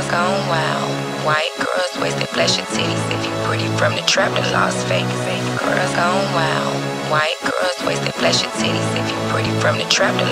gone wild. White girls, wasted flashy titties. If you pretty from the trap to Las Vegas. Girls gone wild. White girls, wasted flashy titties. If you pretty from the trap to